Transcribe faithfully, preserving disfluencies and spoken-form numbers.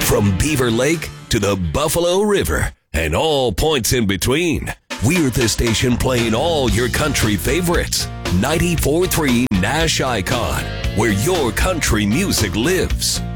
From Beaver Lake to the Buffalo River and all points in between, we're the station playing all your country favorites. ninety-four point three Nash Icon, where your country music lives.